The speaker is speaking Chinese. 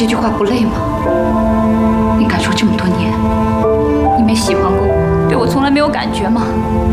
这句话不累吗？你敢说这么多年，你没喜欢过我，对我从来没有感觉吗？